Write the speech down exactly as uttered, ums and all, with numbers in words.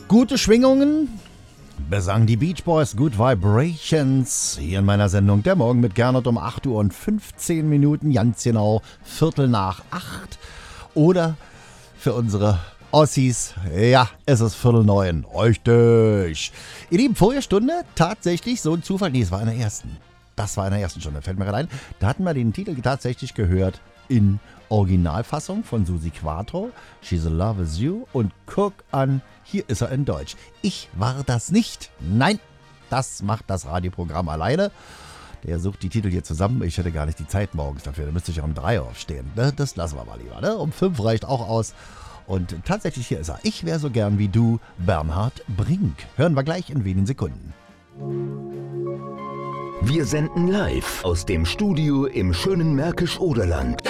Gute Schwingungen, besang die Beach Boys, Good Vibrations. Hier in meiner Sendung Der Morgen mit Gernot um acht Uhr und fünfzehn Minuten, ganz genau Viertel nach acht. Oder für unsere Ossis, ja, es ist Viertel neun. Richtig. Ihr Lieben, vorige Stunde tatsächlich so ein Zufall. Nee, es war in der ersten. Das war in der ersten Stunde, fällt mir gerade ein. Da hatten wir den Titel tatsächlich gehört in Originalfassung von Susi Quatro. She's in Love With You. Und guck an, hier ist er in Deutsch. Ich war das nicht. Nein, das macht das Radioprogramm alleine. Der sucht die Titel hier zusammen. Ich hätte gar nicht die Zeit morgens dafür. Da müsste ich um drei aufstehen. Das lassen wir mal lieber. Ne? Um fünf reicht auch aus. Und tatsächlich, hier ist er. Ich wäre so gern wie du, Bernhard Brink. Hören wir gleich in wenigen Sekunden. Wir senden live aus dem Studio im schönen Märkisch-Oderland.